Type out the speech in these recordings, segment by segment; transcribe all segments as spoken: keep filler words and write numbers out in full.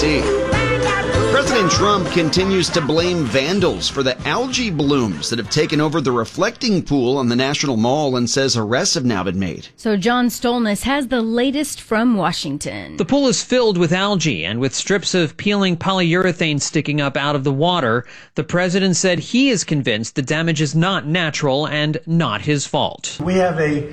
President Trump continues to blame vandals for the algae blooms that have taken over the reflecting pool on the National Mall and says arrests have now been made. So John Stolnis has the latest from Washington. The pool is filled with algae and with strips of peeling polyurethane sticking up out of the water. The president said he is convinced the damage is not natural and not his fault. We have a,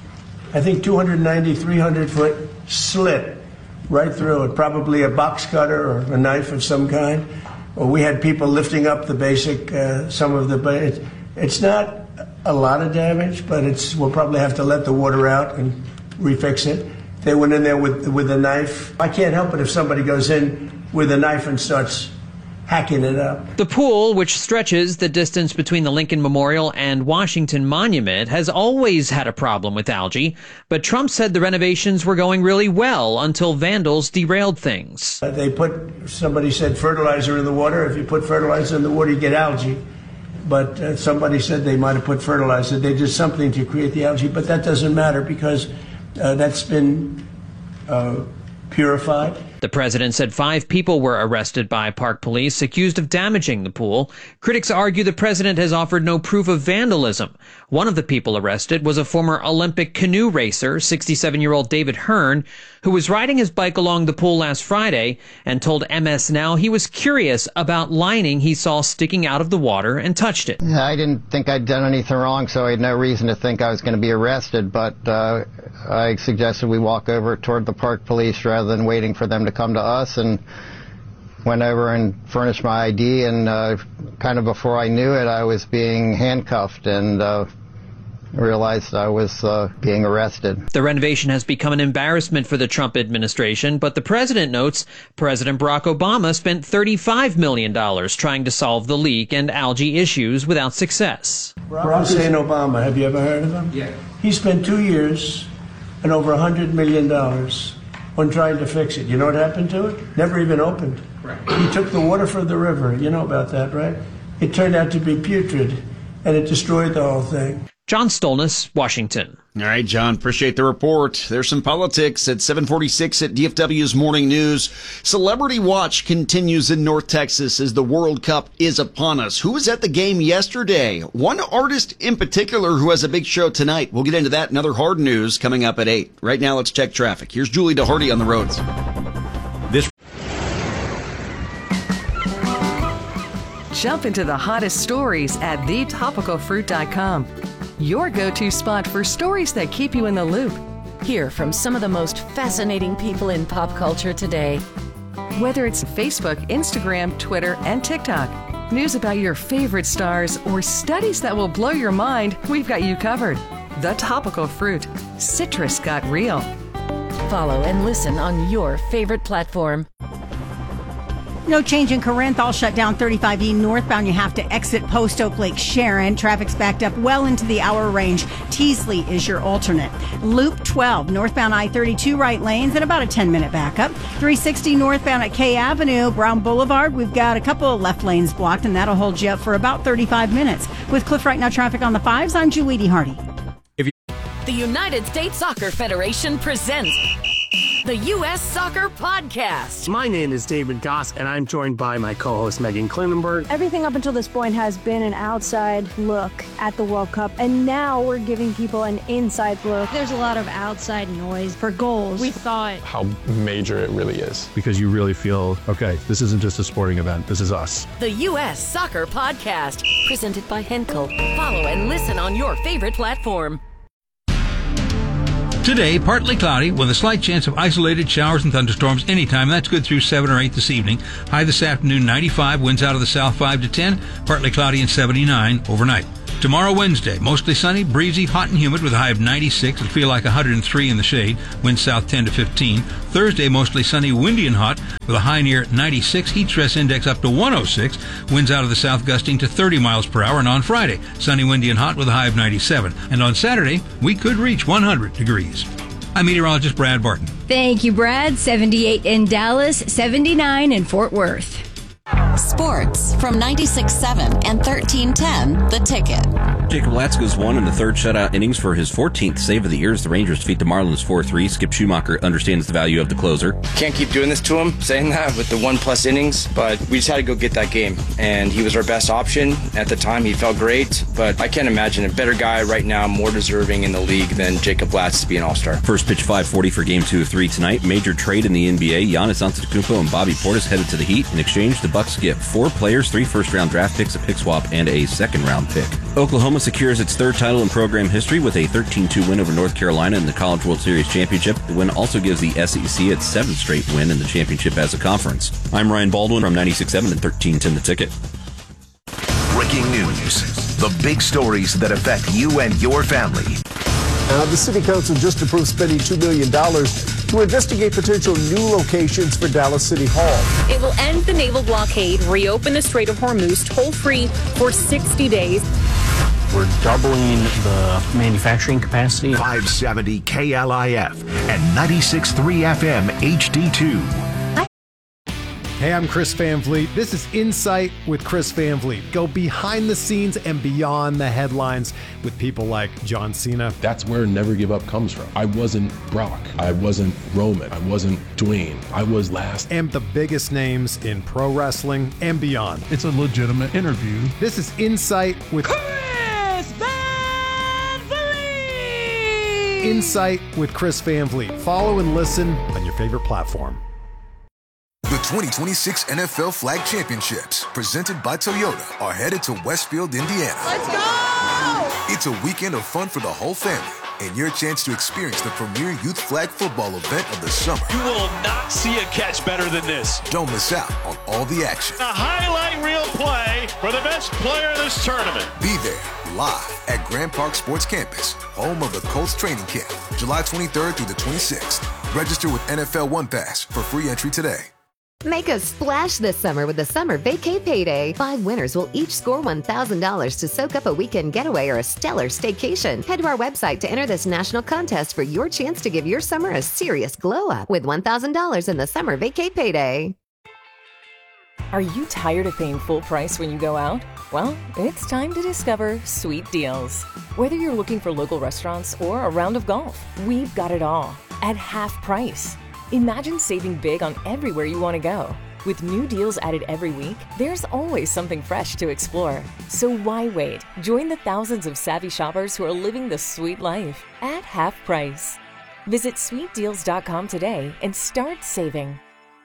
I think, two ninety, three hundred foot slit right through it, probably a box cutter or a knife of some kind. Or we had people lifting up the basic, uh, some of the, but it's, it's not a lot of damage, but it's, we'll probably have to let the water out and refix it. They went in there with, with a knife. I can't help it if somebody goes in with a knife and starts hacking it up. The pool, which stretches the distance between the Lincoln Memorial and Washington Monument, has always had a problem with algae, but Trump said the renovations were going really well until vandals derailed things. Uh, they put, somebody said fertilizer in the water. If you put fertilizer in the water, you get algae. But uh, somebody said they might have put fertilizer. They did something to create the algae, but that doesn't matter because uh, that's been uh, purified. The president said five people were arrested by park police accused of damaging the pool. Critics argue the president has offered no proof of vandalism. One of the people arrested was a former Olympic canoe racer, sixty-seven-year-old David Hearn, who was riding his bike along the pool last Friday and told M S Now he was curious about lining he saw sticking out of the water and touched it. I didn't think I'd done anything wrong, so I had no reason to think I was going to be arrested, but uh, I suggested we walk over toward the park police rather than waiting for them to come to us, and went over and furnished my I D, and uh, kind of before I knew it, I was being handcuffed and uh, realized I was uh, being arrested. The renovation has become an embarrassment for the Trump administration, but the president notes President Barack Obama spent thirty-five million dollars trying to solve the leak and algae issues without success. Barack Hussein Obama, have you ever heard of him? Yeah. He spent two years and over one hundred million dollars on trying to fix it. You know what happened to it? Never even opened. Right. He took the water from the river. You know about that, right? It turned out to be putrid, and it destroyed the whole thing. John Stolnis, Washington. All right, John, appreciate the report. There's some politics at seven forty-six at D F W's Morning News. Celebrity Watch continues in North Texas as the World Cup is upon us. Who was at the game yesterday? One artist in particular who has a big show tonight. We'll get into that and other hard news coming up at eight. Right now, let's check traffic. Here's Julie DeHardy on the roads. This Jump into the hottest stories at the topical fruit dot com. Your go-to spot for stories that keep you in the loop. Hear from some of the most fascinating people in pop culture today. Whether it's Facebook, Instagram, Twitter, and TikTok, news about your favorite stars, or studies that will blow your mind, we've got you covered. The Topical Fruit. Citrus got real. Follow and listen on your favorite platform. No change in Corinth. All shut down thirty-five E northbound. You have to exit Post Oak Lake Sharon. Traffic's backed up well into the hour range. Teasley is your alternate. Loop twelve, northbound I thirty-two right lanes and about a ten minute backup. three sixty northbound at K Avenue, Brown Boulevard. We've got a couple of left lanes blocked, and that'll hold you up for about thirty-five minutes. With Cliff Right Now traffic on the fives, I'm Julie DeHardy. The United States Soccer Federation presents the U S Soccer Podcast. My name is David Goss, and I'm joined by my co-host Megan Klinenberg. Everything up until this point has been an outside look at the World Cup, and now we're giving people an inside look. There's a lot of outside noise for goals. We thought how major it really is. Because you really feel, okay, this isn't just a sporting event, this is us. The U S Soccer Podcast, presented by Henkel. Follow and listen on your favorite platform. Today, partly cloudy with a slight chance of isolated showers and thunderstorms anytime. That's good through seven or eight this evening. High this afternoon, ninety-five. Winds out of the south five to ten. Partly cloudy and seventy-nine overnight. Tomorrow, Wednesday, mostly sunny, breezy, hot and humid with a high of ninety-six. It'll feel like one hundred three in the shade. Winds south ten to fifteen. Thursday, mostly sunny, windy and hot with a high near ninety-six. Heat stress index up to one oh six. Winds out of the south gusting to thirty miles per hour. And on Friday, sunny, windy and hot with a high of ninety-seven. And on Saturday, we could reach one hundred degrees. I'm meteorologist Brad Barton. Thank you, Brad. seventy-eight in Dallas, seventy-nine in Fort Worth. Sports from ninety-six point seven and thirteen ten The Ticket. Jacob Latz goes one in the third shutout innings for his fourteenth save of the year as the Rangers defeat the Marlins four three. Skip Schumacher understands the value of the closer. Can't keep doing this to him, saying that with the one-plus innings, but we just had to go get that game, and he was our best option. At the time, he felt great, but I can't imagine a better guy right now, more deserving in the league than Jacob Latz to be an all-star. First pitch five forty for game two of three tonight. Major trade in the N B A. Giannis Antetokounmpo and Bobby Portis headed to the Heat. In exchange, the Bucks get four players, three first-round draft picks, a pick swap, and a second-round pick. Oklahoma secures its third title in program history with a thirteen two win over North Carolina in the College World Series Championship. The win also gives the S E C its seventh straight win in the championship as a conference. I'm Ryan Baldwin from ninety-six point seven and thirteen ten The Ticket. Breaking news. The big stories that affect you and your family. Uh, the City Council just approved spending two million dollars to investigate potential new locations for Dallas City Hall. It will end the naval blockade, reopen the Strait of Hormuz toll-free for sixty days. We're doubling the manufacturing capacity. five seventy K L I F and ninety-six point three F M H D two. Hey, I'm Chris Van Vliet. This is Insight with Chris Van Vliet. Go behind the scenes and beyond the headlines with people like John Cena. That's where Never Give Up comes from. I wasn't Brock. I wasn't Roman. I wasn't Dwayne. I was last. And the biggest names in pro wrestling and beyond. It's a legitimate interview. This is Insight with Chris Van Vliet. Insight with Chris Van Vliet. Follow and listen on your favorite platform. The twenty twenty-six N F L Flag Championships, presented by Toyota, are headed to Westfield, Indiana. Let's go! It's a weekend of fun for the whole family and your chance to experience the premier youth flag football event of the summer. You will not see a catch better than this. Don't miss out on all the action. A highlight reel play for the best player in this tournament. Be there live at Grand Park Sports Campus, home of the Colts training camp, July twenty-third through the twenty-sixth. Register with N F L One Pass for free entry today. Make a splash this summer with the Summer Vacay Payday. Five winners will each score one thousand dollars to soak up a weekend getaway or a stellar staycation. Head to our website to enter this national contest for your chance to give your summer a serious glow up with one thousand dollars in the Summer Vacay Payday. Are you tired of paying full price when you go out? Well, it's time to discover Sweet Deals. Whether you're looking for local restaurants or a round of golf, we've got it all at half price. Imagine saving big on everywhere you want to go. With new deals added every week, there's always something fresh to explore. So why wait? Join the thousands of savvy shoppers who are living the sweet life at half price. Visit sweet deals dot com today and start saving.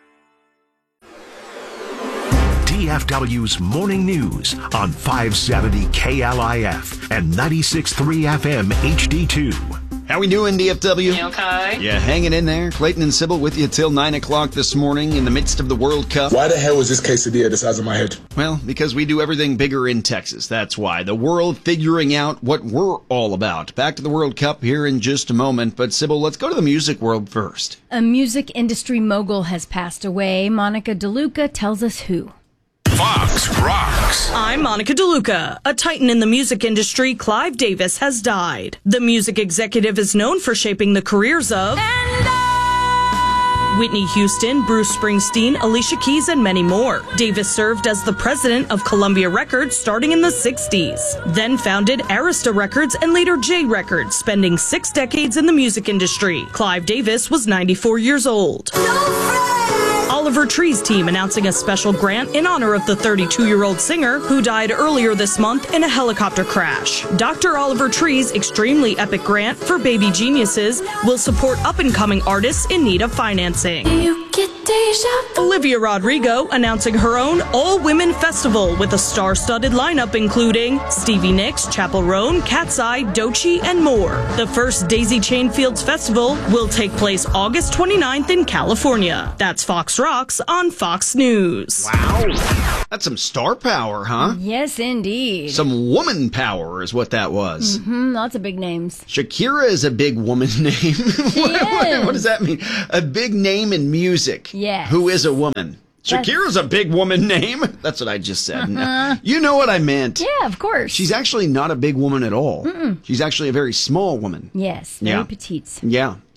D F W's Morning News on five seventy K L I F and ninety-six point three F M H D two. How we doing, D F W? You okay? Yeah, hanging in there. Clayton and Sybil with you till nine o'clock this morning in the midst of the World Cup. Why the hell was this quesadilla the size of my head? Well, because we do everything bigger in Texas. That's why. The world figuring out what we're all about. Back to the World Cup here in just a moment. But, Sybil, let's go to the music world first. A music industry mogul has passed away. Monica DeLuca tells us who. Fox Rocks. I'm Monica DeLuca. A titan in the music industry, Clive Davis, has died. The music executive is known for shaping the careers of Whitney Houston, Bruce Springsteen, Alicia Keys, and many more. Davis served as the president of Columbia Records starting in the sixties, then founded Arista Records and later J Records, spending six decades in the music industry. Clive Davis was ninety-four years old. Oliver Tree's team announcing a special grant in honor of the thirty-two-year-old singer who died earlier this month in a helicopter crash. Doctor Oliver Tree's extremely epic grant for baby geniuses will support up-and-coming artists in need of financing. Olivia Rodrigo announcing her own all-women festival with a star-studded lineup including Stevie Nicks, Chappell Roan, Cat's Eye, Doechii, and more. The first Daisy Chain Fields Festival will take place August twenty-ninth in California. That's Fox Rocks on Fox News. Wow. That's some star power, huh? Yes, indeed. Some woman power is what that was. Mm-hmm, lots of big names. Shakira is a big woman name. what, what, what does that mean? A big name in music. Yes. Who is a woman? Shakira's a big woman name. That's what I just said. Uh-huh. You know what I meant. Yeah, of course. She's actually not a big woman at all. Mm-mm. She's actually a very small woman. Yes, very yeah. petite. Yeah.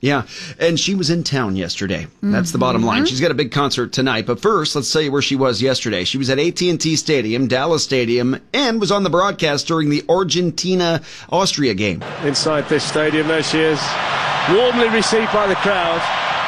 Yeah, and she was in town yesterday. That's Mhm. the bottom line. She's got a big concert tonight. But first, let's tell you where she was yesterday. She was at A T and T Stadium, Dallas Stadium, and was on the broadcast during the Argentina-Austria game. Inside this stadium, there she is, warmly received by the crowd.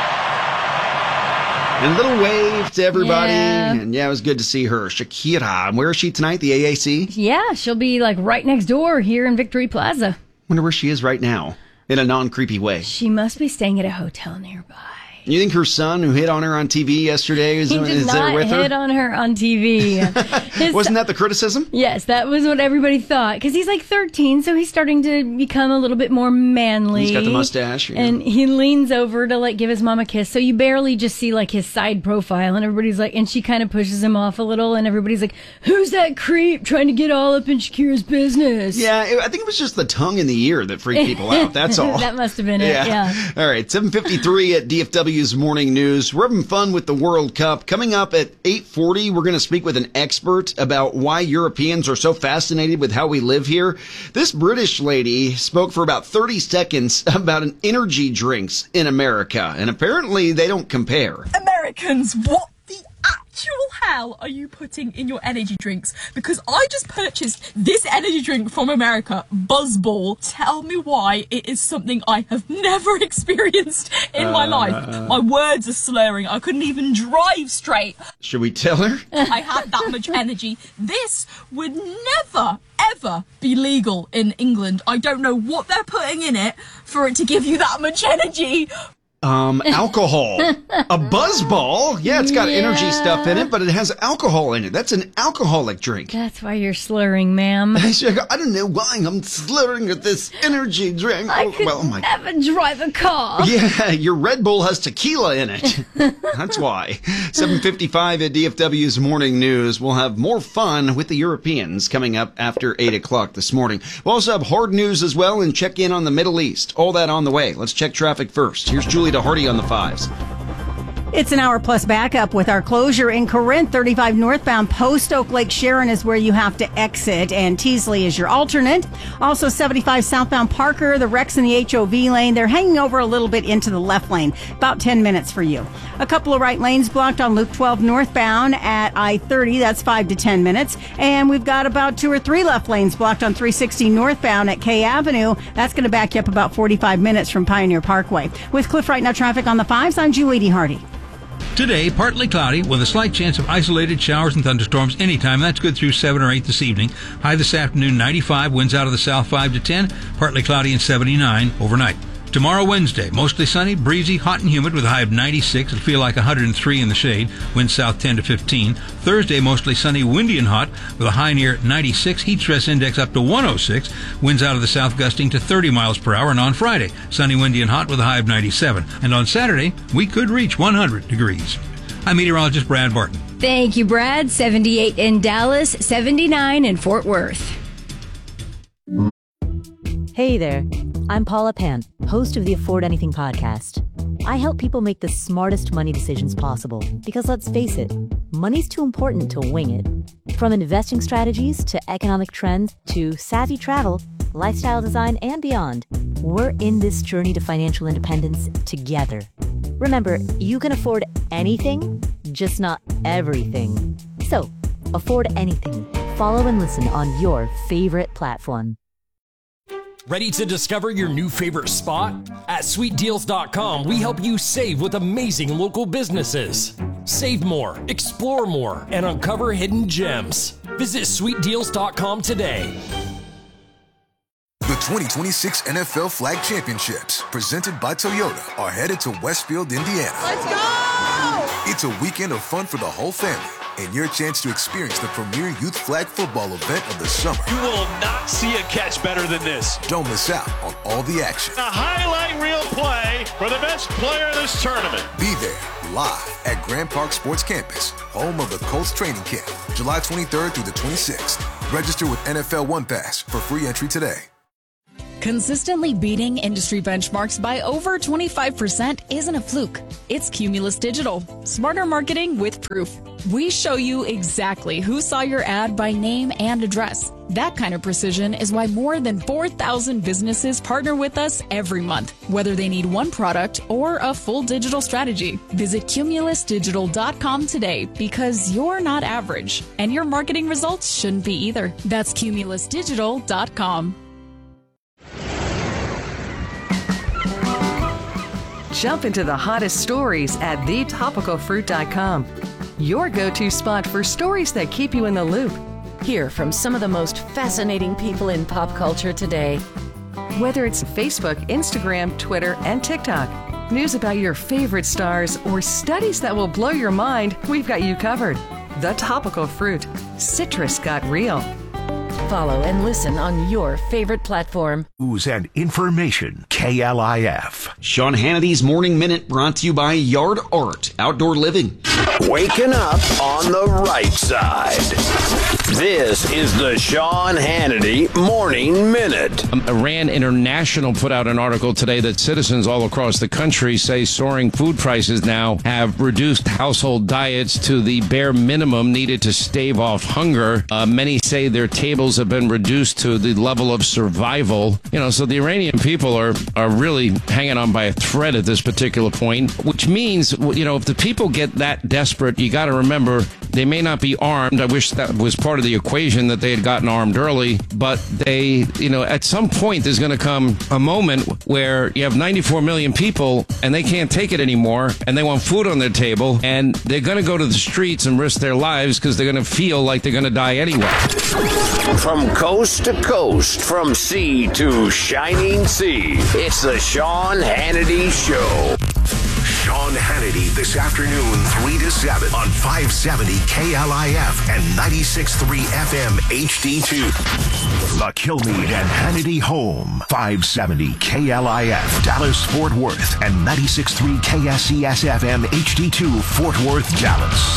And a little wave to everybody. Yeah. And yeah, it was good to see her. Shakira. And where is she tonight? The A A C? Yeah, she'll be like right next door here in Victory Plaza. Wonder where she is right now. In a non-creepy way. She must be staying at a hotel nearby. You think her son, who hit on her on T V yesterday, is, He did is not there with hit her? on her on T V. His- Wasn't that the criticism? Yes, that was what everybody thought. Because he's like thirteen, so he's starting to become a little bit more manly. He's got the mustache. Yeah. And he leans over to like give his mom a kiss. So you barely just see like his side profile, and everybody's like, and she kind of pushes him off a little, and everybody's like, "Who's that creep trying to get all up in Shakira's business?" Yeah, it, I think it was just the tongue in the ear that freaked people out. That's all. That must have been it. Yeah. All right, seven fifty-three at D F W's Morning News. We're having fun with the World Cup. Coming up at eight forty, we're going to speak with an expert about why Europeans are so fascinated with how we live here. This British lady spoke for about thirty seconds about an energy drinks in America, and apparently they don't compare. Americans, what the actual hell are you putting in your energy drinks? Because I just purchased this energy drink from America, Buzzball. Tell me why it is something I have never experienced in my Uh. life. My words are slurring. I couldn't even drive straight. Should we tell her? I had that much energy. This would never, ever be legal in England. I don't know what they're putting in it for it to give you that much energy. Um, alcohol. A Buzzball? Yeah, it's got Yeah. energy stuff in it, but it has alcohol in it. That's an alcoholic drink. That's why you're slurring, ma'am. I don't know why I'm slurring at this energy drink. I Oh, could well, oh my never drive a car. Yeah, your Red Bull has tequila in it. That's why. seven fifty-five at D F W's Morning News. We'll have more fun with the Europeans coming up after eight o'clock this morning. We'll also have hard news as well and check in on the Middle East. All that on the way. Let's check traffic first. Here's Julie DeHardy on the fives. It's an hour plus backup with our closure in Corinth. thirty-five northbound Post Oak Lake Sharon is where you have to exit, and Teasley is your alternate. Also seventy-five southbound Parker, the Rex in the H O V lane. They're hanging over a little bit into the left lane. About ten minutes for you. A couple of right lanes blocked on Loop twelve northbound at I thirty. That's five to ten minutes. And we've got about two or three left lanes blocked on three sixty northbound at K Avenue. That's going to back you up about forty-five minutes from Pioneer Parkway. With Cliff Right Now traffic on the fives, I'm Julie DeHardy. Today, partly cloudy with a slight chance of isolated showers and thunderstorms anytime. That's good through seven or eight this evening. High this afternoon, ninety-five. Winds out of the south five to ten. Partly cloudy and seventy-nine overnight. Tomorrow, Wednesday, mostly sunny, breezy, hot and humid with a high of ninety-six. It'll feel like one hundred three in the shade. Winds south ten to fifteen. Thursday, mostly sunny, windy and hot with a high near ninety-six. Heat stress index up to one oh six. Winds out of the south gusting to thirty miles per hour. And on Friday, sunny, windy and hot with a high of ninety-seven. And on Saturday, we could reach one hundred degrees. I'm meteorologist Brad Barton. Thank you, Brad. seventy-eight in Dallas, seventy-nine in Fort Worth. Hey there, I'm Paula Pant, host of the Afford Anything podcast. I help people make the smartest money decisions possible because let's face it, money's too important to wing it. From investing strategies to economic trends to savvy travel, lifestyle design, and beyond, we're in this journey to financial independence together. Remember, you can afford anything, just not everything. So, afford anything. Follow and listen on your favorite platform. Ready to discover your new favorite spot? At sweet deals dot com, we help you save with amazing local businesses. Save more, explore more, and uncover hidden gems. Visit sweet deals dot com today. The twenty twenty-six N F L Flag Championships, presented by Toyota, are headed to Westfield, Indiana. Let's go! It's a weekend of fun for the whole family, and your chance to experience the premier youth flag football event of the summer. You will not see a catch better than this. Don't miss out on all the action. A highlight reel play for the best player in this tournament. Be there, live at Grand Park Sports Campus, home of the Colts training camp, July twenty-third through the twenty-sixth. Register with N F L One Pass for free entry today. Consistently beating industry benchmarks by over twenty-five percent isn't a fluke. It's Cumulus Digital. Smarter marketing with proof. We show you exactly who saw your ad by name and address. That kind of precision is why more than four thousand businesses partner with us every month, whether they need one product or a full digital strategy. Visit cumulus digital dot com today because you're not average, and your marketing results shouldn't be either. That's cumulus digital dot com. Jump into the hottest stories at the topical fruit dot com. Your go-to spot for stories that keep you in the loop. Hear from some of the most fascinating people in pop culture today. Whether it's Facebook, Instagram, Twitter, and TikTok, news about your favorite stars, or studies that will blow your mind, we've got you covered. The Topical Fruit. Citrus got real. Follow and listen on your favorite platform. News and information. K L I F. Sean Hannity's Morning Minute brought to you by Yard Art Outdoor Living. Waking up on the right side. This is the Sean Hannity Morning Minute. Um, Iran International put out an article today that citizens all across the country say soaring food prices now have reduced household diets to the bare minimum needed to stave off hunger. Uh, many say their tables have been reduced to the level of survival. You know, so the Iranian people are, are really hanging on by a thread at this particular point, which means, you know, if the people get that desperate, you got to remember they may not be armed. I wish that was part of the equation that they had gotten armed early, but they, you know, at some point there's going to come a moment where you have ninety-four million people and they can't take it anymore and they want food on their table and they're going to go to the streets and risk their lives because they're going to feel like they're going to die anyway. From coast to coast, from sea to shining sea, it's the Sean Hannity Show. Sean Hannity this afternoon, three to seven on five seventy K L I F and ninety-six point three F M H D two. The Kilmeade and Hannity Home, five seventy K L I F, Dallas, Fort Worth, and ninety-six point three K S C S F M H D two, Fort Worth, Dallas.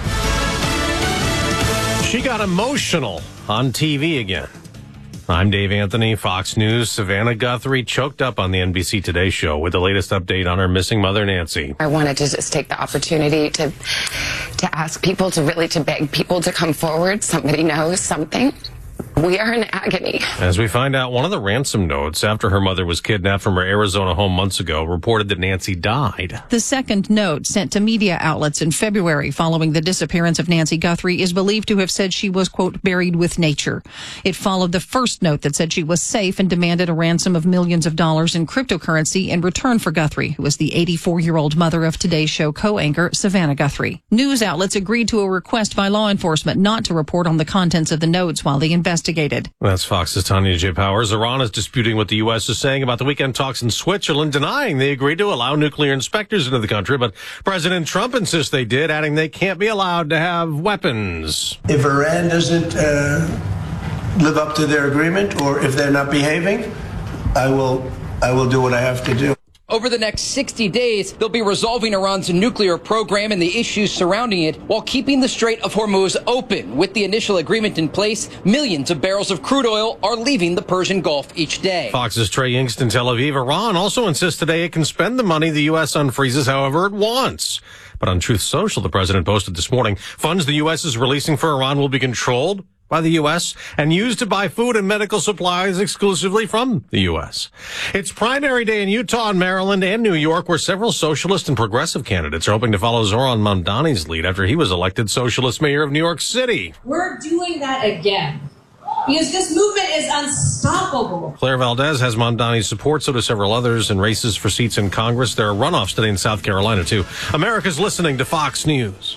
She got emotional on T V again. I'm Dave Anthony, Fox News. Savannah Guthrie choked up on the N B C Today show with the latest update on her missing mother, Nancy. I wanted to just take the opportunity to to ask people, to really to beg people to come forward. Somebody knows something. We are in agony. As we find out, one of the ransom notes after her mother was kidnapped from her Arizona home months ago reported that Nancy died. The second note, sent to media outlets in February following the disappearance of Nancy Guthrie, is believed to have said she was, quote, buried with nature. It followed the first note that said she was safe and demanded a ransom of millions of dollars in cryptocurrency in return for Guthrie, who was the eighty-four-year-old mother of Today's Show co-anchor Savannah Guthrie. News outlets agreed to a request by law enforcement not to report on the contents of the notes while they investigated. That's Fox's Tanya J. Powers. Iran is disputing what the U S is saying about the weekend talks in Switzerland, denying they agreed to allow nuclear inspectors into the country, but President Trump insists they did, adding they can't be allowed to have weapons. If Iran doesn't uh, live up to their agreement, or if they're not behaving, I will, I will do what I have to do. Over the next sixty days, they'll be resolving Iran's nuclear program and the issues surrounding it while keeping the Strait of Hormuz open. With the initial agreement in place, millions of barrels of crude oil are leaving the Persian Gulf each day. Fox's Trey Yingst in Tel Aviv. Iran also insists today it can spend the money the U S unfreezes however it wants. But on Truth Social, the president posted this morning, funds the U S is releasing for Iran will be controlled by the U S and used to buy food and medical supplies exclusively from the U S. It's primary day in Utah and Maryland and New York, where several socialist and progressive candidates are hoping to follow Zoran Mamdani's lead after he was elected socialist mayor of New York City. We're doing that again because this movement is unstoppable. Claire Valdez has Mamdani's support, so do several others in races for seats in Congress. There are runoffs today in South Carolina, too. America's listening to Fox News.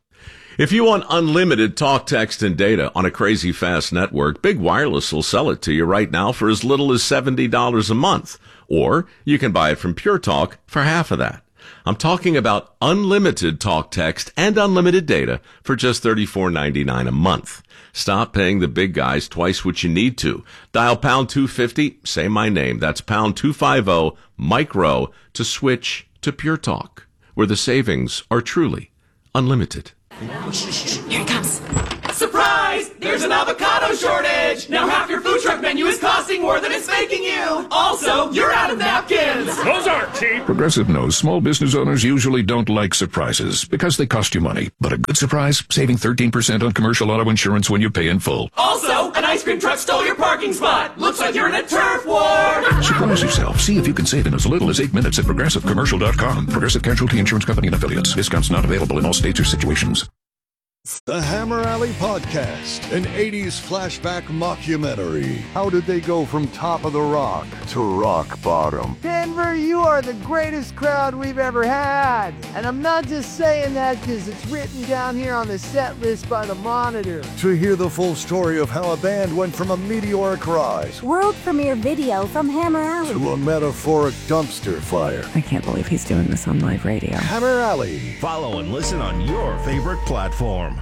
If you want unlimited talk, text, and data on a crazy fast network, Big Wireless will sell it to you right now for as little as seventy dollars a month. Or you can buy it from Pure Talk for half of that. I'm talking about unlimited talk, text, and unlimited data for just thirty-four ninety-nine a month. Stop paying the big guys twice what you need to. Dial pound two fifty, say my name. That's pound two fifty, micro, to switch to Pure Talk, where the savings are truly unlimited. Here it comes. Surprise! There's an avocado shortage! Now half your food truck menu is costing more than it's making you! Also, you're out of napkins! Those aren't cheap! Progressive knows small business owners usually don't like surprises because they cost you money. But a good surprise, saving thirteen percent on commercial auto insurance when you pay in full. Also, an ice cream truck stole your parking spot! Looks like you're in a turf war! Surprise yourself. See if you can save in as little as eight minutes at progressive commercial dot com. Progressive Casualty Insurance Company and Affiliates. Discounts not available in all states or situations. The Hammer Alley Podcast, an eighties flashback mockumentary. How did they go from top of the rock to rock bottom? Denver, you are the greatest crowd we've ever had. And I'm not just saying that because it's written down here on the set list by the Monitor. To hear the full story of how a band went from a meteoric rise world premiere video from Hammer Alley to a metaphoric dumpster fire. I can't believe he's doing this on live radio. Hammer Alley. Follow and listen on your favorite platform.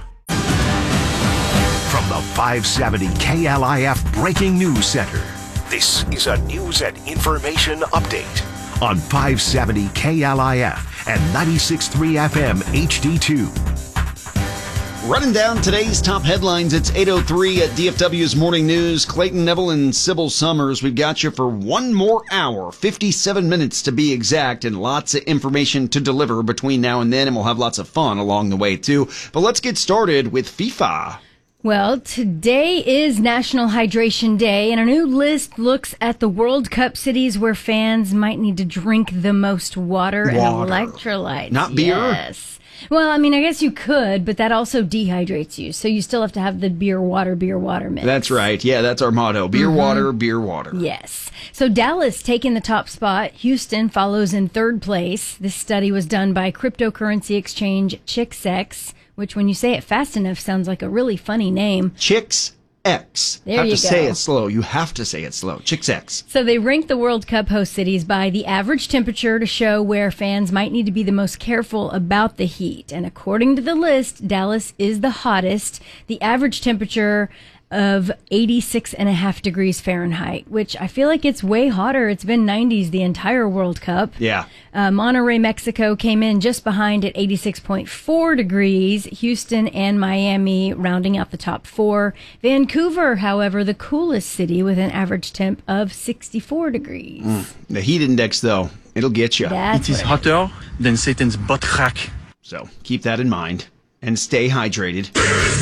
From the five seventy K L I F Breaking News Center, this is a news and information update on five seventy K L I F and ninety-six point three F M H D two. Running down today's top headlines, it's eight oh three at D F W's Morning News. Clayton Neville and Sybil Summers, we've got you for one more hour, fifty-seven minutes to be exact, and lots of information to deliver between now and then, and we'll have lots of fun along the way, too. But let's get started with FIFA. Well, today is National Hydration Day, and a new list looks at the World Cup cities where fans might need to drink the most water, Water. and electrolytes. Not beer? Yes. Well, I mean, I guess you could, but that also dehydrates you, so you still have to have the beer, water, beer, water mix. That's right. Yeah, that's our motto. Beer, Mhm. water, beer, water. Yes. So Dallas taking the top spot. Houston follows in third place. This study was done by cryptocurrency exchange ChicksX, which when you say it fast enough sounds like a really funny name. Chicks X. There have you to go. say it slow. You have to say it slow. Chicks X. So they ranked the World Cup host cities by the average temperature to show where fans might need to be the most careful about the heat. And according to the list, Dallas is the hottest. The average temperature of eighty-six and a half degrees Fahrenheit, which I feel like it's way hotter. It's been nineties the entire World Cup. Yeah. Uh, Monterrey, Mexico came in just behind at eighty-six point four degrees. Houston and Miami rounding out the top four. Vancouver, however, the coolest city with an average temp of sixty-four degrees. Mm. The heat index, though, it'll get you. That's It is hotter than Satan's butt crack. So keep that in mind and stay hydrated.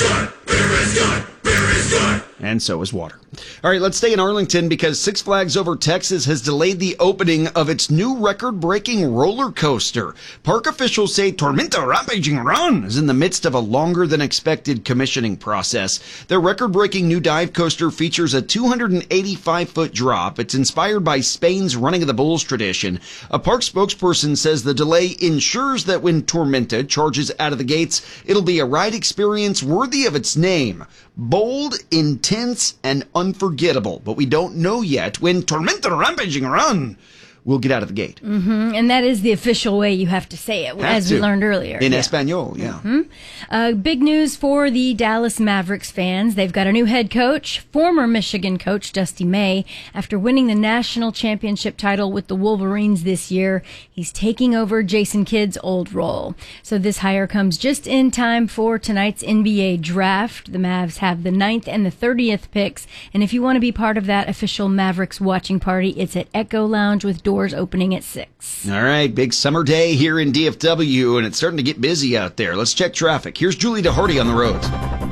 And so is water. All right, let's stay in Arlington because Six Flags Over Texas has delayed the opening of its new record-breaking roller coaster. Park officials say Tormenta Rampaging Run is in the midst of a longer-than-expected commissioning process. Their record-breaking new dive coaster features a two hundred eighty-five foot drop. It's inspired by Spain's Running of the Bulls tradition. A park spokesperson says the delay ensures that when Tormenta charges out of the gates, it'll be a ride experience worthy of its name. Bold, intense, and unforgettable. But we don't know yet when Tormenta Rampaging Run will get out of the gate. Mm-hmm. And that is the official way you have to say it, Have as to. we learned earlier. In Yeah. Espanol, yeah. Hmm? Uh, big news for the Dallas Mavericks fans. They've got a new head coach, former Michigan coach Dusty May. After winning the national championship title with the Wolverines this year, he's taking over Jason Kidd's old role. So this hire comes just in time for tonight's N B A draft. The Mavs have the ninth and the thirtieth picks. And if you want to be part of that official Mavericks watching party, it's at Echo Lounge with doors opening at six. All right, big summer day here in D F W, and it's starting to get busy out there. Let's check traffic. Here's Julie DeHardy on the roads.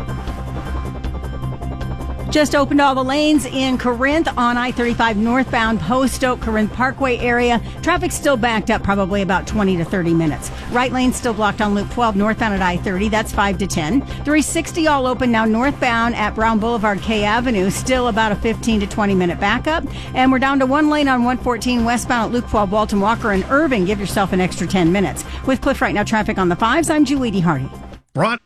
Just opened all the lanes in Corinth on I thirty-five northbound Post Oak Corinth Parkway area. Traffic's still backed up probably about twenty to thirty minutes. Right lane still blocked on Loop twelve northbound at I thirty. That's five to ten. three sixty all open now northbound at Brown Boulevard K Avenue. Still about a fifteen to twenty minute backup. And we're down to one lane on one fourteen westbound at Loop twelve Walton Walker and Irving. Give yourself an extra ten minutes. With Cliff right now traffic on the fives, I'm Julie DeHardy. Brought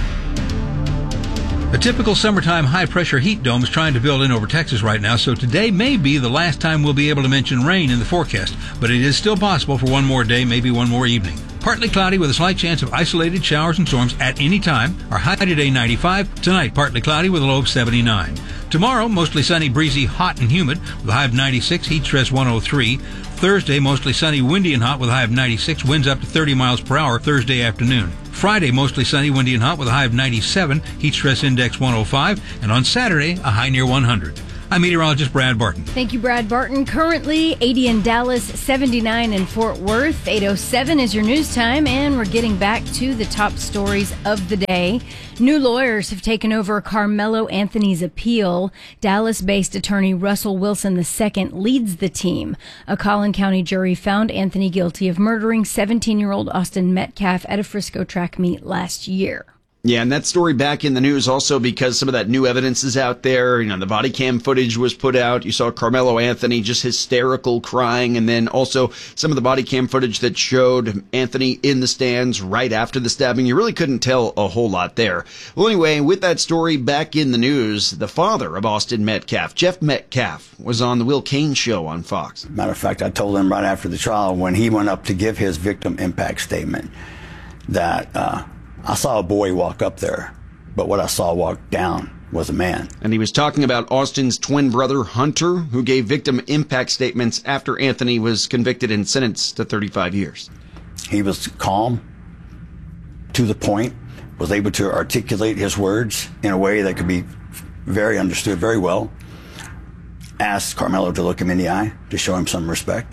A typical summertime high-pressure heat dome is trying to build in over Texas right now, so today may be the last time we'll be able to mention rain in the forecast, but it is still possible for one more day, maybe one more evening. Partly cloudy with a slight chance of isolated showers and storms at any time. Our high today ninety-five. Tonight, partly cloudy with a low of seventy-nine. Tomorrow, mostly sunny, breezy, hot and humid with a high of ninety-six, heat stress one oh three. Thursday, mostly sunny, windy and hot with a high of ninety-six, winds up to thirty miles per hour Thursday afternoon. Friday, mostly sunny, windy and hot with a high of ninety-seven, heat stress index one oh five. And on Saturday, a high near one hundred. I'm meteorologist Brad Barton. Thank you, Brad Barton. Currently eighty in Dallas, seventy-nine in Fort Worth. eight oh seven is your news time, and we're getting back to the top stories of the day. New lawyers have taken over Carmelo Anthony's appeal. Dallas-based attorney Russell Wilson the second leads the team. A Collin County jury found Anthony guilty of murdering seventeen-year-old Austin Metcalf at a Frisco track meet last year. Yeah, and that story back in the news also because some of that new evidence is out there. You know, the body cam footage was put out. You saw Carmelo Anthony just hysterical crying, and then also some of the body cam footage that showed Anthony in the stands right after the stabbing. You really couldn't tell a whole lot there. Well, anyway, with that story back in the news, the father of Austin Metcalf, Jeff Metcalf, was on the Will Cain show on Fox. Matter of fact, I told him right after the trial when he went up to give his victim impact statement that uh, I saw a boy walk up there, but what I saw walk down was a man. And he was talking about Austin's twin brother, Hunter, who gave victim impact statements after Anthony was convicted and sentenced to thirty-five years. He was calm, to the point, was able to articulate his words in a way that could be very understood very well. Asked Carmelo to look him in the eye to show him some respect,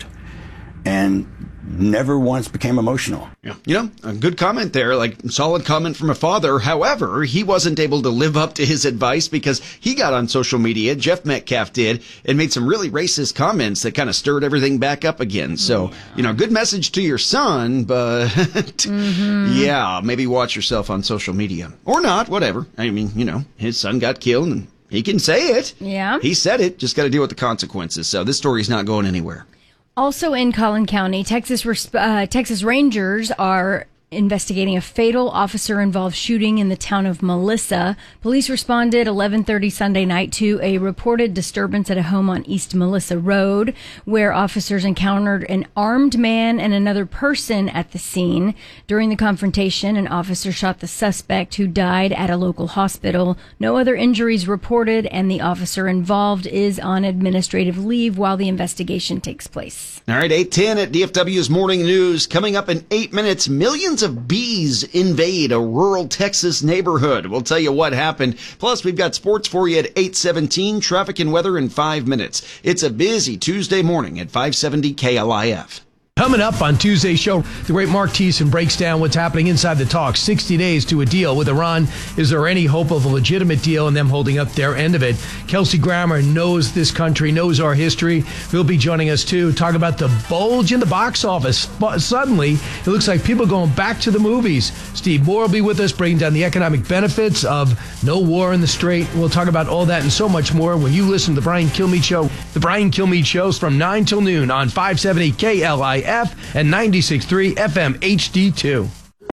and never once became emotional. Yeah. You know, a good comment there, like solid comment from a father. However, he wasn't able to live up to his advice because he got on social media, Jeff Metcalf did, and made some really racist comments that kind of stirred everything back up again. So, you know, good message to your son, but mm-hmm. yeah, maybe watch yourself on social media. Or not, whatever. I mean, you know, his son got killed and he can say it. Yeah. He said it, just got to deal with the consequences. So this story's not going anywhere. Also in Collin County, Texas uh, Texas Rangers are investigating a fatal officer-involved shooting in the town of Melissa. Police responded eleven thirty Sunday night to a reported disturbance at a home on East Melissa Road, where officers encountered an armed man and another person at the scene. During the confrontation, an officer shot the suspect, who died at a local hospital. No other injuries reported, and the officer involved is on administrative leave while the investigation takes place. All right, eight ten at D F W's Morning News. Coming up in eight minutes, millions of bees invade a rural Texas neighborhood. We'll tell you what happened. Plus, we've got sports for you at eight seventeen, traffic and weather in five minutes. It's a busy Tuesday morning at five seventy K L I F. Coming up on Tuesday's show, the great Mark Thiessen breaks down what's happening inside the talks. sixty days to a deal with Iran. Is there any hope of a legitimate deal and them holding up their end of it? Kelsey Grammer knows this country, knows our history. He'll be joining us, too. Talk about the bulge in the box office. But suddenly, it looks like people are going back to the movies. Steve Moore will be with us, breaking down the economic benefits of no war in the Strait. We'll talk about all that and so much more when you listen to The Brian Kilmeade Show. The Brian Kilmeade Show's from nine till noon on five seventy K L I F and ninety-six point three F M H D two.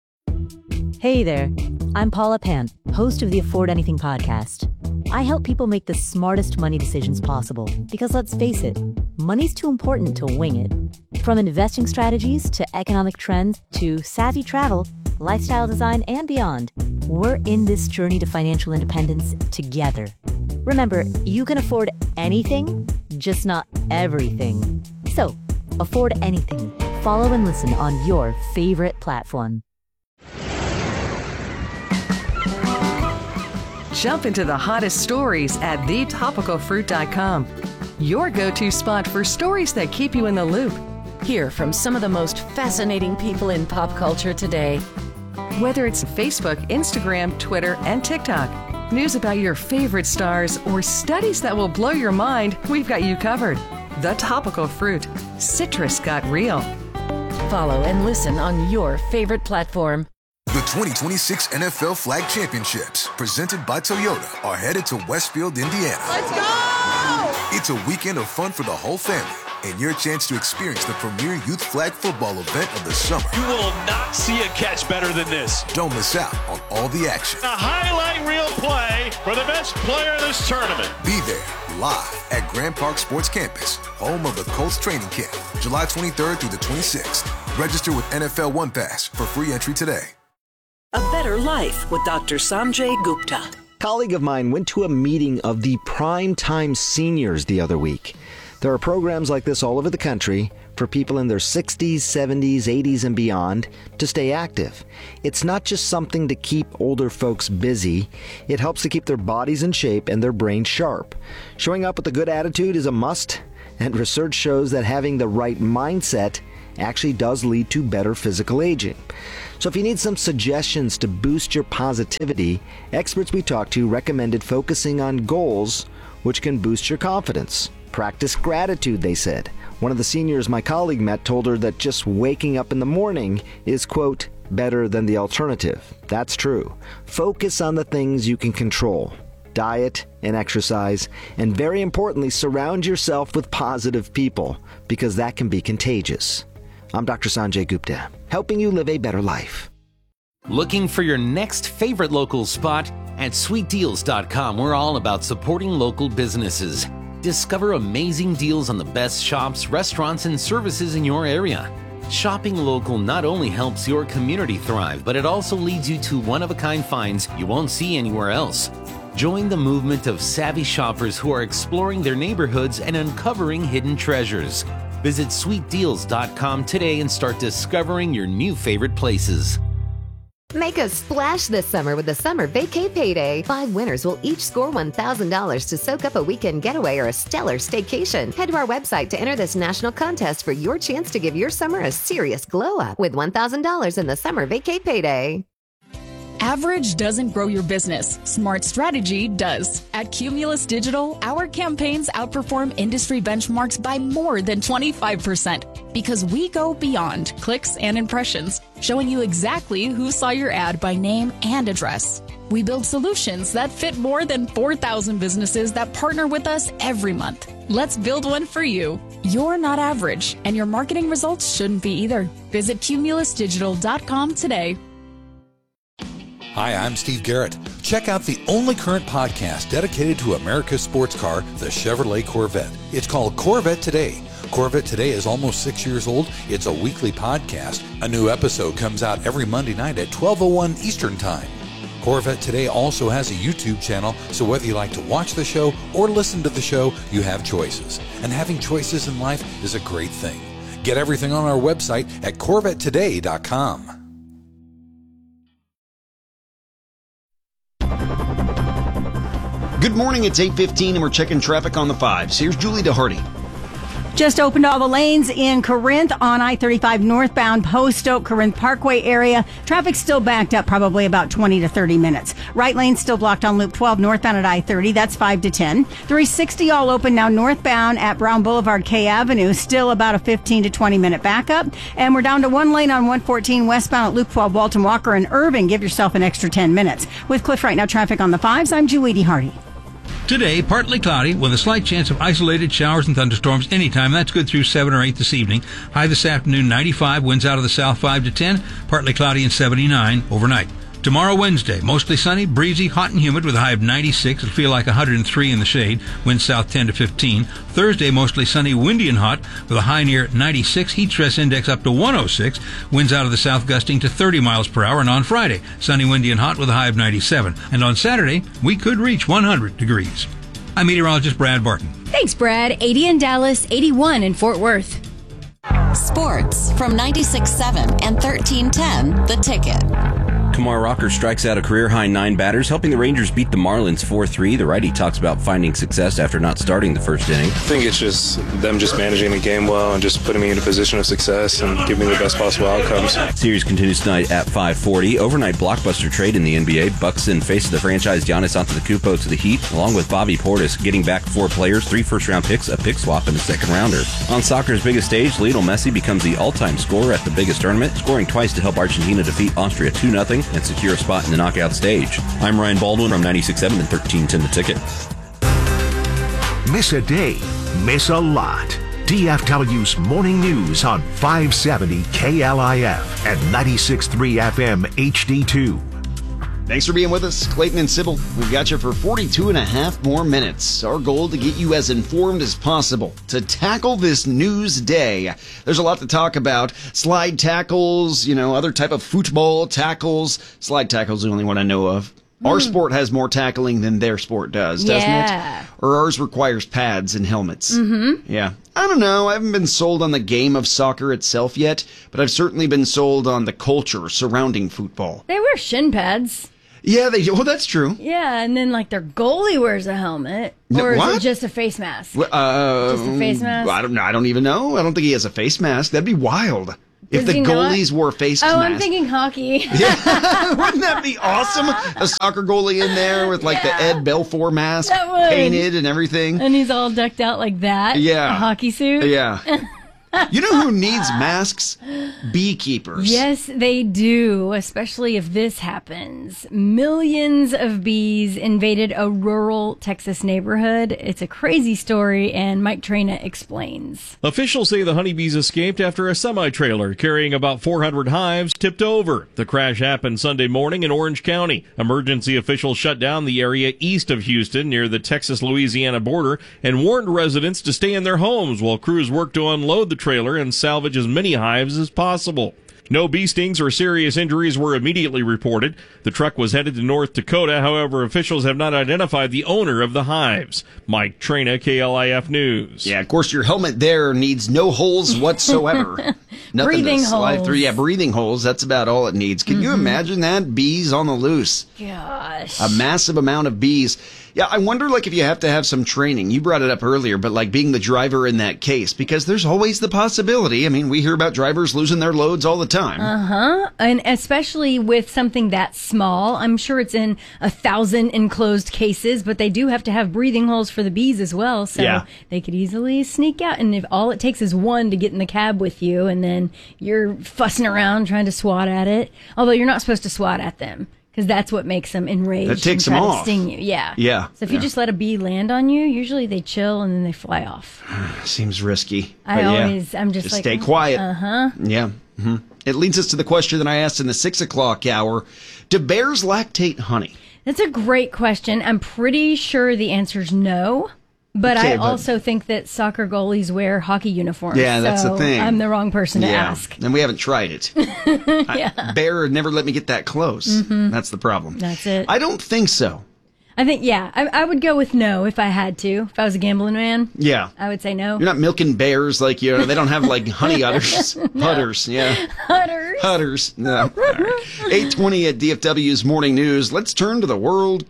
Hey there, I'm Paula Pan, host of the Afford Anything podcast. I help people make the smartest money decisions possible because, let's face it, money's too important to wing it. From investing strategies to economic trends to savvy travel, lifestyle design, and beyond, we're in this journey to financial independence together. Remember, you can afford anything, just not everything. So, afford anything. Follow and listen on your favorite platform. Jump into the hottest stories at the topical fruit dot com. Your go-to spot for stories that keep you in the loop. Hear from some of the most fascinating people in pop culture today. Whether it's Facebook, Instagram, Twitter, and TikTok, news about your favorite stars, or studies that will blow your mind, we've got you covered. The Topical Fruit. Citrus got real. Follow and listen on your favorite platform. The twenty twenty-six N F L Flag Championships, presented by Toyota, are headed to Westfield, Indiana. Let's go! It's a weekend of fun for the whole family and your chance to experience the premier youth flag football event of the summer. You will not see a catch better than this. Don't miss out on all the action. A highlight reel play for the best player in this tournament. Be there live at Grand Park Sports Campus, home of the Colts training camp, July twenty-third through the twenty-sixth. Register with N F L One Pass for free entry today. A Better Life with Doctor Sanjay Gupta. A colleague of mine went to a meeting of the Primetime Seniors the other week. There are programs like this all over the country for people in their sixties, seventies, eighties, and beyond to stay active. It's not just something to keep older folks busy. It helps to keep their bodies in shape and their brains sharp. Showing up with a good attitude is a must, and research shows that having the right mindset actually does lead to better physical aging. So if you need some suggestions to boost your positivity, experts we talked to recommended focusing on goals which can boost your confidence. Practice gratitude, they said. One of the seniors my colleague met told her that just waking up in the morning is, quote, better than the alternative. That's true. Focus on the things you can control. Diet and exercise, and very importantly, surround yourself with positive people, because that can be contagious. I'm Doctor Sanjay Gupta, helping you live a better life. Looking for your next favorite local spot? At sweet deals dot com, we're all about supporting local businesses. Discover amazing deals on the best shops, restaurants, and services in your area. Shopping local not only helps your community thrive, but it also leads you to one-of-a-kind finds you won't see anywhere else. Join the movement of savvy shoppers who are exploring their neighborhoods and uncovering hidden treasures. Visit sweet deals dot com today and start discovering your new favorite places. Make a splash this summer with the Summer Vacay Payday. Five winners will each score one thousand dollars to soak up a weekend getaway or a stellar staycation. Head to our website to enter this national contest for your chance to give your summer a serious glow up with one thousand dollars in the Summer Vacay Payday. Average doesn't grow your business. Smart strategy does. At Cumulus Digital, our campaigns outperform industry benchmarks by more than twenty-five percent because we go beyond clicks and impressions, showing you exactly who saw your ad by name and address. We build solutions that fit more than four thousand businesses that partner with us every month. Let's build one for you. You're not average, and your marketing results shouldn't be either. Visit cumulus digital dot com today. Hi, I'm Steve Garrett. Check out the only current podcast dedicated to America's sports car, the Chevrolet Corvette. It's called Corvette Today. Corvette Today is almost six years old. It's a weekly podcast. A new episode comes out every Monday night at twelve oh one Eastern Time. Corvette Today also has a YouTube channel, so whether you like to watch the show or listen to the show, you have choices. And having choices in life is a great thing. Get everything on our website at corvette today dot com. Good morning, it's eight fifteen and we're checking traffic on the fives. Here's Julie DeHarty. Just opened all the lanes in Corinth on I thirty-five northbound Post Oak Corinth Parkway area. Traffic still backed up probably about twenty to thirty minutes. Right lane still blocked on Loop twelve northbound at I thirty. That's five to ten. three sixty all open now northbound at Brown Boulevard K Avenue. Still about a fifteen to twenty minute backup. And we're down to one lane on one fourteen westbound at Loop twelve Walton Walker and Irving. Give yourself an extra ten minutes. With Cliff Right Now traffic on the fives, I'm Julie DeHarty. Today, partly cloudy with a slight chance of isolated showers and thunderstorms anytime. That's good through seven or eight this evening. High this afternoon, ninety-five. Winds out of the south five to ten. Partly cloudy and seventy-nine overnight. Tomorrow, Wednesday, mostly sunny, breezy, hot and humid with a high of ninety-six. It'll feel like one hundred three in the shade. Winds south ten to fifteen. Thursday, mostly sunny, windy and hot with a high near ninety-six. Heat stress index up to one oh six. Winds out of the south gusting to thirty miles per hour. And on Friday, sunny, windy and hot with a high of ninety-seven. And on Saturday, we could reach one hundred degrees. I'm meteorologist Brad Barton. Thanks, Brad. eighty in Dallas, eighty-one in Fort Worth. Sports from ninety-six point seven and thirteen ten The Ticket. Kumar Rocker strikes out a career-high nine batters, helping the Rangers beat the Marlins four three. The righty talks about finding success after not starting the first inning. I think it's just them just managing the game well and just putting me in a position of success and giving me the best possible outcomes. Series continues tonight at five forty. Overnight blockbuster trade in the N B A. Bucks send face of the franchise Giannis Antetokounmpo to the Heat, along with Bobby Portis, getting back four players, three first-round picks, a pick swap, and a second-rounder. On soccer's biggest stage, Lionel Messi becomes the all-time scorer at the biggest tournament, scoring twice to help Argentina defeat Austria two nothing and secure a spot in the knockout stage. I'm Ryan Baldwin from ninety-six point seven and thirteen ten The Ticket. Miss a day, miss a lot. D F W's Morning News on five seventy K L I F and ninety-six point three F M H D two. Thanks for being with us, Clayton and Sybil. We've got you for forty-two and a half more minutes. Our goal to get you as informed as possible to tackle this news day. There's a lot to talk about. Slide tackles, you know, other type of football tackles. Slide tackles, the only one I know of. Our sport has more tackling than their sport does, doesn't Yeah. it? Or ours requires pads and helmets. Mm-hmm. Yeah. I don't know. I haven't been sold on the game of soccer itself yet, but I've certainly been sold on the culture surrounding football. They wear shin pads. Yeah, they. Oh, that's true. Yeah, and then like their goalie wears a helmet, or is What? it just a face mask? Uh, Just a face mask? I don't know. I don't even know. I don't think he has a face mask. That'd be wild. If Does the he not? goalies wore face Oh, masks. I'm thinking hockey. Wouldn't that be awesome? A soccer goalie in there with like the Ed Belfour mask That would. painted and everything. And he's all decked out like that. Yeah. A hockey suit. Yeah. You know who needs masks? Beekeepers. Yes, they do, especially if this happens. Millions of bees invaded a rural Texas neighborhood. It's a crazy story, and Mike Trina explains. Officials say the honeybees escaped after a semi-trailer carrying about four hundred hives tipped over. The crash happened Sunday morning in Orange County. Emergency officials shut down the area east of Houston near the Texas-Louisiana border and warned residents to stay in their homes while crews worked to unload the trailer and salvage as many hives as possible. No bee stings or serious injuries were immediately reported. The truck was headed to North Dakota. However, officials have not identified the owner of the hives. Mike Trina, K L I F News. Yeah, of course, your helmet there needs no holes whatsoever. Nothing Breathing to slide holes. through. Yeah, breathing holes. That's about all it needs. Can you Mhm. imagine that? Bees on the loose. Gosh. A massive amount of bees. Yeah, I wonder, like, if you have to have some training. You brought it up earlier, but, like, being the driver in that case, because there's always the possibility. I mean, we hear about drivers losing their loads all the time. Uh-huh. And especially with something that small. I'm sure it's in a thousand enclosed cases, but they do have to have breathing holes for the bees as well. So Yeah. they could easily sneak out. And if all it takes is one to get in the cab with you, and then you're fussing around trying to swat at it. Although you're not supposed to swat at them, because that's what makes them enraged. That takes and them try off. to sting you. Yeah. Yeah, So if you yeah. just let a bee land on you, usually they chill and then they fly off. Seems risky. I but yeah, always, I'm just, just like, stay quiet. Uh-huh. Yeah. hmm It leads us to the question that I asked in the six o'clock hour. Do bears lactate honey? That's a great question. I'm pretty sure the answer's no. But Okay, I but- also think that soccer goalies wear hockey uniforms. Yeah, that's so the thing. I'm the wrong person to yeah. ask. And we haven't tried it. I, bear never let me get that close. Mhm. That's the problem. That's it. I don't think so. I think, yeah, I, I would go with no if I had to. If I was a gambling man, Yeah. I would say no. You're not milking bears like, you know, they don't have like honey udders. Hudders, yeah. Hudders. Hudders. No. All right. eight twenty at D F W's Morning News. Let's turn to the World